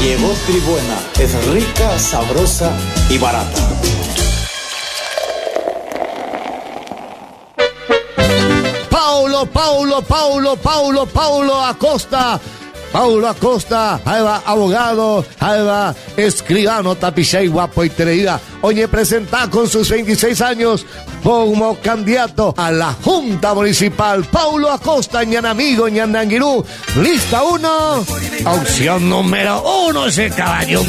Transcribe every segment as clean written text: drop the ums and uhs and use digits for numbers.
Llegó Tribuena, es rica, sabrosa y barata. Paulo Acosta. Paulo Acosta, ahí va abogado, ahí va escribano, tapichay, guapo y teleída. Oye, presenta con sus 26 años como candidato a la Junta Municipal. Paulo Acosta, ñanamigo, ñandanguirú. Lista 1. Opción número 1, ese caballo.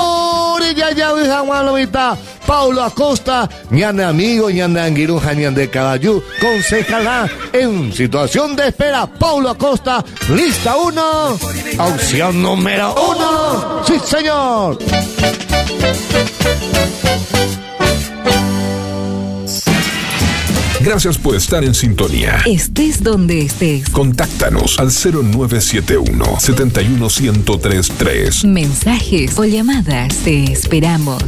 Paulo Acosta, ñanamigo, ñandanguirú, ñan de caballú. Concejala en situación de espera. Paulo Acosta, lista 1. Opción número 1. Sí, señor. Gracias por estar en sintonía. Estés donde estés. Contáctanos al 0971-71133. Mensajes o llamadas. Te esperamos.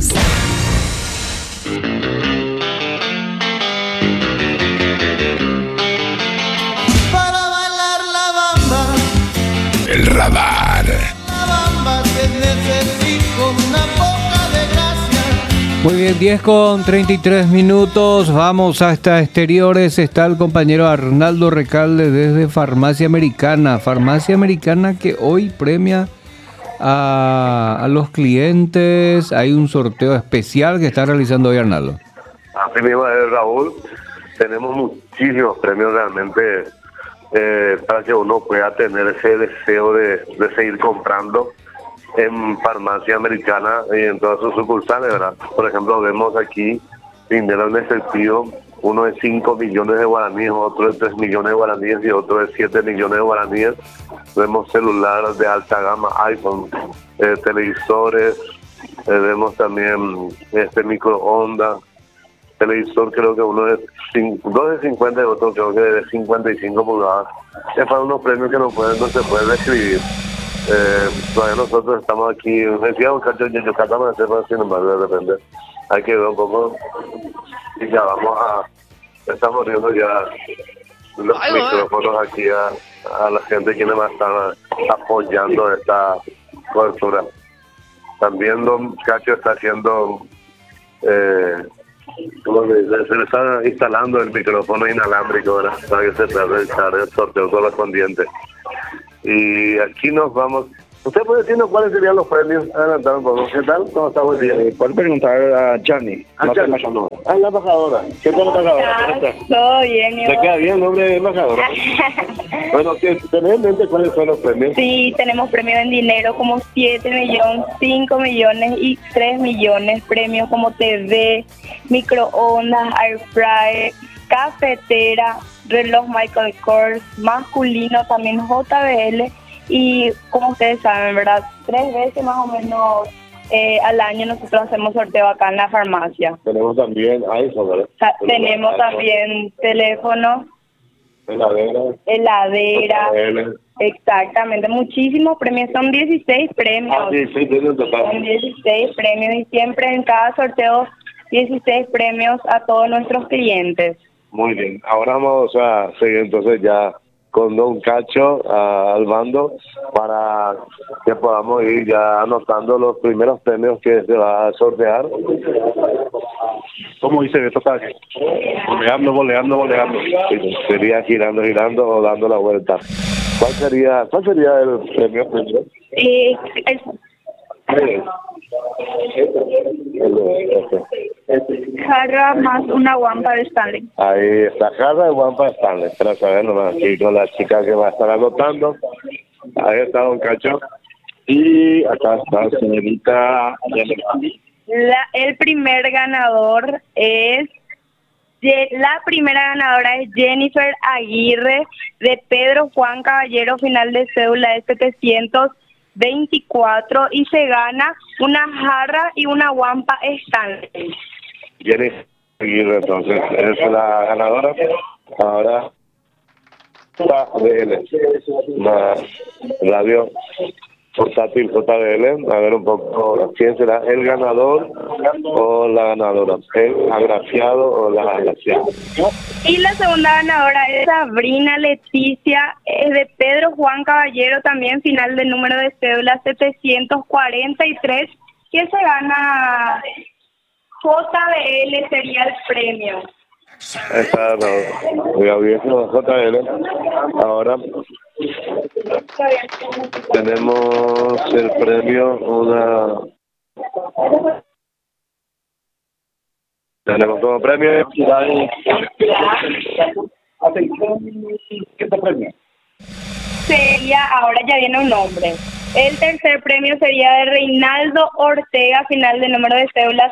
Para bailar la bamba. El radar. La bamba que necesito una poca de gracia. Muy bien, 10:33. Vamos hasta exteriores. Está el compañero Arnaldo Recalde desde Farmacia Americana. Farmacia Americana que hoy premia a los clientes. Hay un sorteo especial que está realizando hoy Arnaldo. Así mismo es, Raúl. Tenemos muchísimos premios realmente para que uno pueda tener ese deseo de seguir comprando en Farmacia Americana y en todas sus sucursales, ¿verdad? Por ejemplo, vemos aquí dinero en efectivo, uno de 5 millones de guaraníes, otro de 3 millones de guaraníes y otro de 7 millones de guaraníes. Vemos celulares de alta gama, iPhone, televisores, vemos también microondas, televisor creo que uno de 2 de 50 y otro creo que de 55 pulgadas. Es para unos premios que no se pueden describir. Todavía nosotros estamos aquí, decía un cacho de Yucatán, sin embargo, de repente hay que ver un poco y ya estamos viendo ya los micrófonos aquí a la gente quienes más están apoyando esta cobertura. También Don Cacho está haciendo, ¿cómo se dice? Se le está instalando el micrófono inalámbrico, ¿verdad? Para que se pueda realizar el sorteo correspondiente. Y aquí nos vamos. ¿Usted puede decirnos cuáles serían los premios? Adelantar un poco. ¿Qué tal? ¿Cómo está? Buen día. Puede preguntar a Chani. La embajadora. ¿Qué tal, embajadora? ¿Cómo está? Todo bien. ¿Se queda bien el nombre de embajadora? Bueno, ¿tenés en mente cuáles son los premios? Sí, tenemos premios en dinero como 7 millones, 5 millones y 3 millones. Premios como TV, microondas, air fryer, cafetera, reloj Michael Kors, masculino también JBL. Y como ustedes saben, ¿verdad? 3 veces más o menos al año nosotros hacemos sorteo acá en la farmacia. Tenemos también iPhone, ¿verdad? Tenemos también teléfono, heladera. Exactamente, muchísimos premios, son 16 premios. Sí, tienen total. Son 16 premios y siempre en cada sorteo 16 premios a todos nuestros clientes. Muy bien, ahora vamos a seguir entonces ya con Don Cacho al mando para que podamos ir ya anotando los primeros premios que se va a sortear. ¿Cómo dice Beto Calle? Boleando. Sí, sería girando o dando la vuelta. ¿Cuál sería el premio primero? Jarra más una guampa de Stanley. Ahí está, jarra de guampa de Stanley. Pero saber nomás aquí con la chica que va a estar anotando. Ahí está Don Cacho. Y acá está señorita. El primer ganador es... La primera ganadora es Jennifer Aguirre de Pedro Juan Caballero, final de cédula de 724 y se gana una jarra y una guampa Stanley. Jennifer Aguirre, entonces, es la ganadora. Ahora, la ADN, la radio portátil JBL. A ver un poco quién será el ganador o la ganadora, el agraciado o la agraciada. Y la segunda ganadora es Sabrina Leticia, es de Pedro Juan Caballero, también final del número de cédula 743, que se gana JBL, sería el premio. Está Gabriel JL. Ahora tenemos el premio, tenemos como premio ¿Qué te premio? Sería, ahora ya viene un nombre. El tercer premio sería de Reinaldo Ortega, final del número de cédula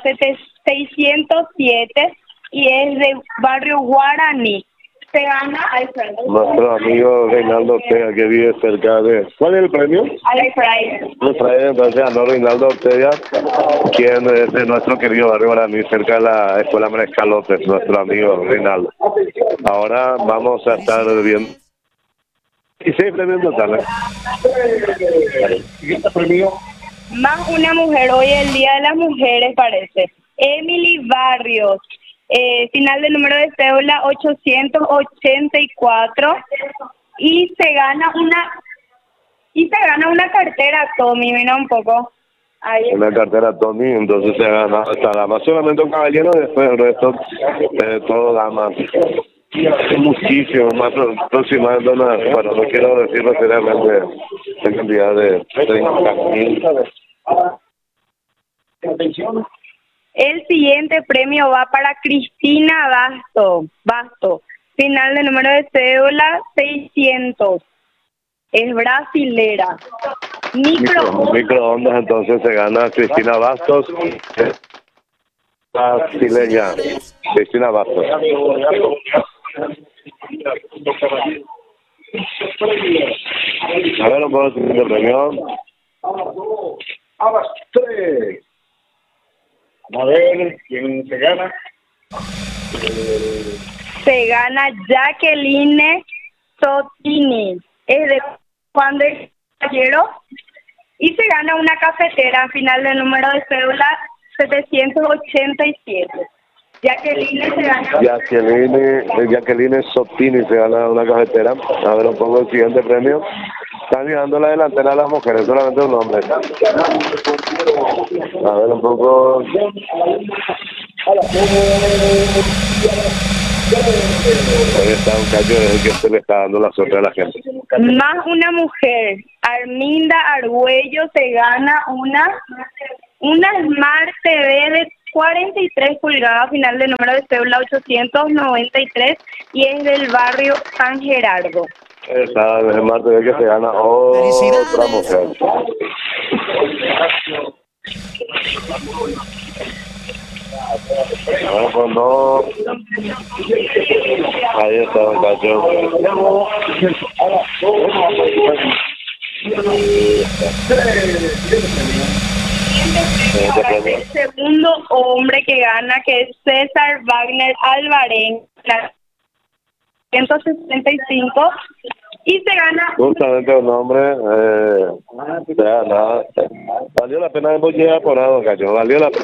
607, y es de Barrio Guaraní. Se gana Alfredo. Nuestro amigo Reinaldo Ortega, que vive cerca de... ¿Cuál es el premio? Alfredo. Entonces ganó Reinaldo Ortega, quien es de nuestro querido Barrio Guaraní, cerca de la Escuela Mariscal López, nuestro amigo Reinaldo. Ahora vamos a estar viendo... Y 6 premios totales. ¿Y este premio? Más una mujer, hoy es el Día de las Mujeres, parece. Emily Barrios, final del número de cédula 884, y se gana una cartera Tommy, mira un poco. Ahí. Una cartera Tommy, entonces se gana esta dama. Solamente un caballero, después el resto, todo damas. Muchísimo más aproximadamente bueno, no quiero decirlo seriamente, en cantidad de 30.000. El siguiente premio va para Cristina Basto, final de número de cédula 600, es brasilera. Microondas, entonces se gana Cristina Bastos, brasileña, Cristina Bastos. A ver, un poco de premio. A las 3. Vamos a ver quién se gana. Se gana Jacqueline Sotini, es de Juan de Caballero, y se gana una cafetera, final del número de cédula 787. Jacqueline Sotini se gana una cafetera. A ver un poco el siguiente premio. Están mirando la delantera a las mujeres, solamente un hombre. A ver un poco. Ahí está un cacho el que se le está dando la suerte a la gente. Más una mujer, Arminda Argüello, se gana una Smart TV de 43 pulgadas, final de número de cédula 893, y es del barrio San Gerardo. Esa es Smart TV que se gana otra mujer. No, pues no. Ahí está el cacho. El segundo hombre que gana, que es César Wagner Alvarén, 165, y se gana justamente un hombre, nada, valió la pena hemos llegado por algo, cacho, valió la pena.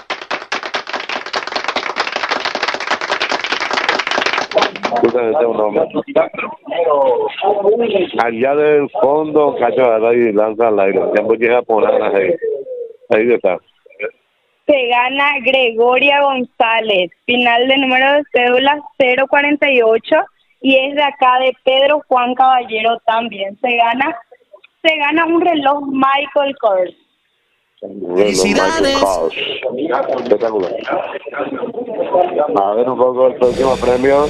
Justamente un hombre. Allá del fondo, cacho, ahí lanza al aire, ya hemos llegado por nada ahí está. Se gana Gregoria González, final de número de cédula 048, y es de acá de Pedro Juan Caballero también. Se gana un reloj Michael Kors. Felicidades. Espectacular. A ver un poco el próximo premio.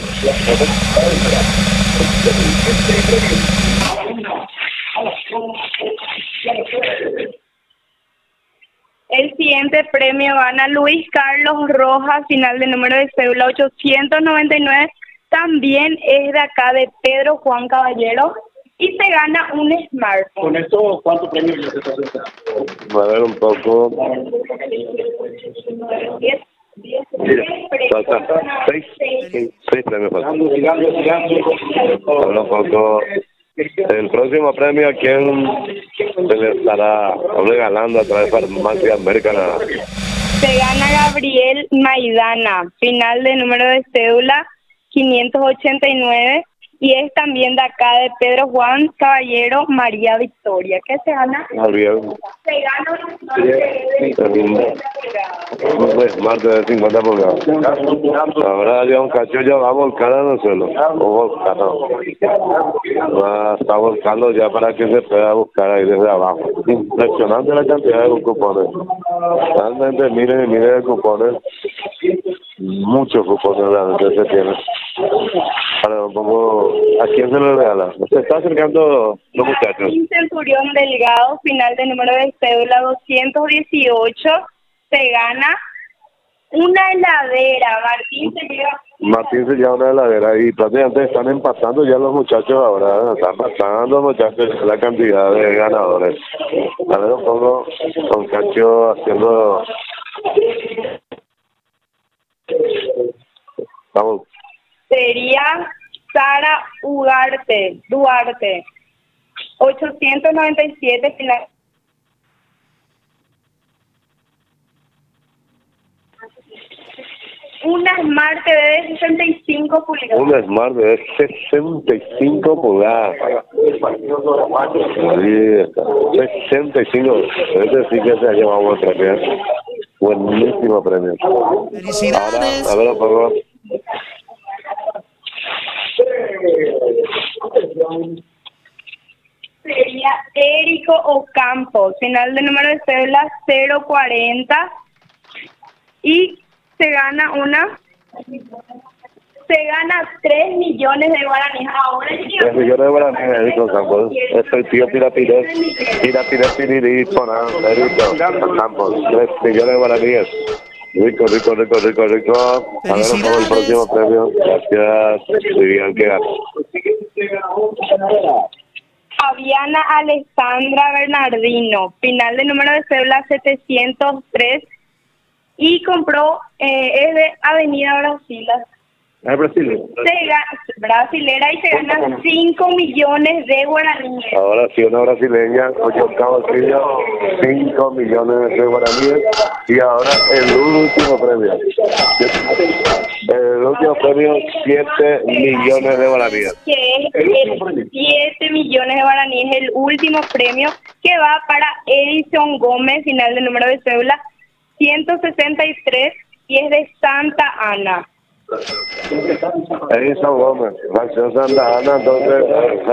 El siguiente premio gana Luis Carlos Rojas, final de número de cédula 899, también es de acá de Pedro Juan Caballero, y se gana un smartphone. ¿Con esto cuántos premios ya se está acercando? A ver un poco. 10 faltan 6 premios faltan. A ver un poco. El próximo premio, ¿a quién se le estará regalando a través de Farmacia Americana? Se gana Gabriel Maidana, final de número de cédula 589, y es también de acá de Pedro Juan Caballero María Victoria. ¿Qué se gana? Gabriel. Se gana un Smart de 50 pulgadas. Ahora ya un cacho ya va a volcar en el suelo. O volcar, no. Está volcando ya para que se pueda buscar ahí desde abajo. Impresionante la cantidad de cupones. Realmente miren de cupones. Muchos cupones realmente se tienen. Ahora un poco, ¿a quién se lo regala? Se está acercando los muchachos. Martín Centurión Delgado, final de número de cédula 218, se gana una heladera. Martín se lleva una heladera y prácticamente están empatando ya los muchachos ahora. Están pasando los muchachos la cantidad de ganadores. A ver un poco con Cacho haciendo... Vamos. Sería Sara Duarte, 897 final. Una Smart TV de 65 pulgadas. Una Smart de 65 pulgadas. Ahí está. 65. Este sí que se ha llevado buen premio. Buenísimo premio. ¡Felicidades! Ahora, a ver un poco. Sería Érico Ocampo, final de número de cédula 040, y se gana 3 millones de guaraníes. Ahora 3 millones de guaraníes, Érico Ocampo. Estoy tío Pirapiré, Érico Ocampo. 3 millones de guaraníes. Rico. A ver un poco el próximo premio. Gracias. Muy bien, ¿qué gana? Fabiana Alessandra Bernardino, final de número de cédula 703, y compró, es de Avenida Brasil. ¿Es Brasil? Brasilera, y se gana 5 millones de guaraníes. Ahora sí, una brasileña, Octavo Silvia, 5 millones de guaraníes. Y ahora el último premio. El último premio, 7 millones de guaraníes. Que es 7 millones de guaraníes, el último premio, que va para Edison Gómez, final de número de cédula 163, y es de Santa Ana. Edison Gómez, Facción Santa Ana, entonces,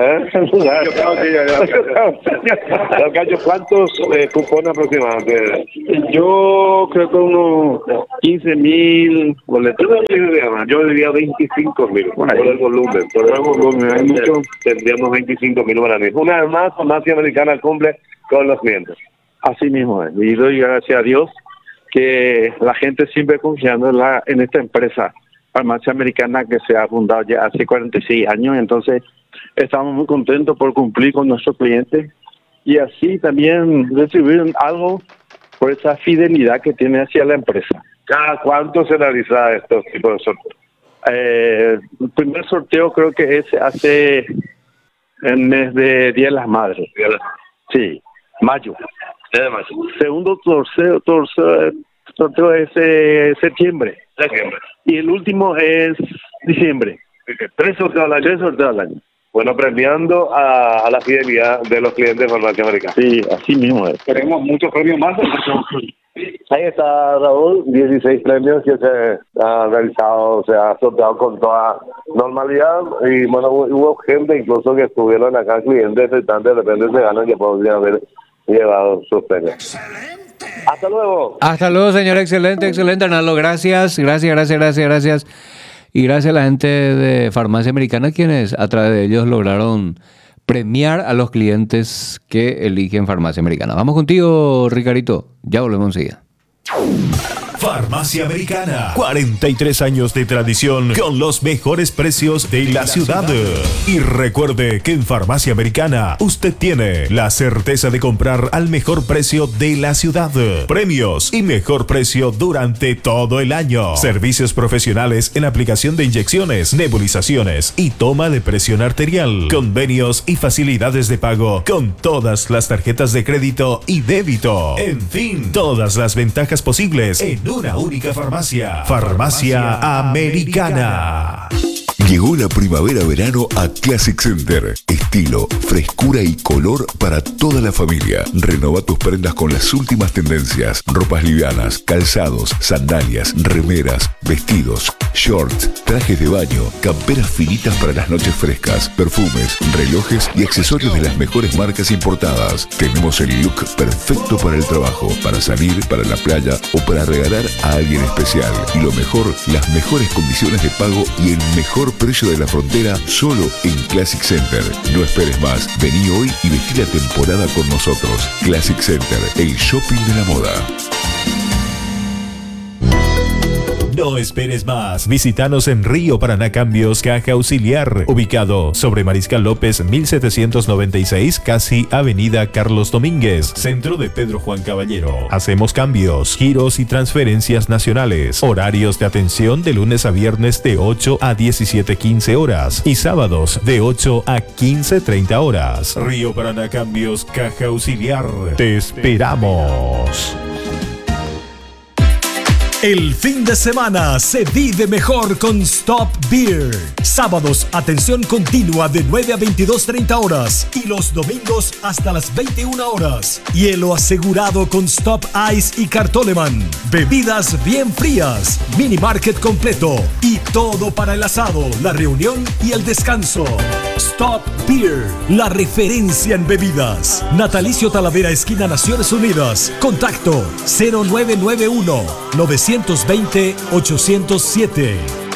¿cuántos cupones aproximadamente? Yo creo que unos 15.000 boletos. Yo diría 25.000 por el volumen. Hay mucho, tendríamos 25.000 guaraníes. Una vez más, Farmacia Americana cumple con los clientes. Así mismo es. Y doy gracias a Dios que la gente siempre confiando en esta empresa Farmacia Americana, que se ha fundado ya hace 46 años. Entonces estamos muy contentos por cumplir con nuestros clientes y así también recibir algo por esa fidelidad que tiene hacia la empresa. ¿Cada cuánto se realiza estos tipos de sorteos? El primer sorteo creo que es hace el mes de Día de las Madres. Sí, mayo. Segundo sorteo es septiembre. Y el último es diciembre. 3 sorteos al año. Bueno, premiando a la fidelidad de los clientes de Farmacia Americana. Sí, así mismo es. Queremos muchos premios más. Ahí está, Raúl, 16 premios que se han realizado, se ha sorteado con toda normalidad. Y bueno, hubo gente incluso que estuvieron acá, clientes, de repente se ganan, que podrían haber llevado sus premios. Hasta luego. Hasta luego, señor. Excelente, Arnaldo. Gracias. Y gracias a la gente de Farmacia Americana, quienes a través de ellos lograron premiar a los clientes que eligen Farmacia Americana. Vamos contigo, Ricardito. Ya volvemos enseguida. Farmacia Americana. 43 años de tradición con los mejores precios de la ciudad. Y recuerde que en Farmacia Americana usted tiene la certeza de comprar al mejor precio de la ciudad. Premios y mejor precio durante todo el año. Servicios profesionales en aplicación de inyecciones, nebulizaciones y toma de presión arterial. Convenios y facilidades de pago con todas las tarjetas de crédito y débito. En fin, todas las ventajas posibles en una única farmacia. Farmacia Americana. Llegó la primavera-verano a Classic Center. Estilo, frescura y color para toda la familia. Renova tus prendas con las últimas tendencias. Ropas livianas, calzados, sandalias, remeras, vestidos, shorts, trajes de baño, camperas finitas para las noches frescas, perfumes, relojes y accesorios de las mejores marcas importadas. Tenemos el look perfecto para el trabajo, para salir, para la playa o para regalar a alguien especial. Y lo mejor, las mejores condiciones de pago y el mejor precio de la frontera solo en Classic Center. No esperes más, vení hoy y vestí la temporada con nosotros. Classic Center, el shopping de la moda. No esperes más. Visítanos en Río Paraná Cambios, Caja Auxiliar, ubicado sobre Mariscal López 1796, casi Avenida Carlos Domínguez, centro de Pedro Juan Caballero. Hacemos cambios, giros y transferencias nacionales. Horarios de atención de lunes a viernes de 8 a 17:15 horas y sábados de 8 a 15:30 horas. Río Paraná Cambios, Caja Auxiliar. Te esperamos. El fin de semana se vive mejor con Stop Beer. Sábados, atención continua de 9 a 22:30 horas y los domingos hasta las 21 horas. Hielo asegurado con Stop Ice y Cartoleman. Bebidas bien frías, mini market completo y todo para el asado, la reunión y el descanso. Stop Beer, la referencia en bebidas. Natalicio Talavera, esquina Naciones Unidas. Contacto 0991 920 807.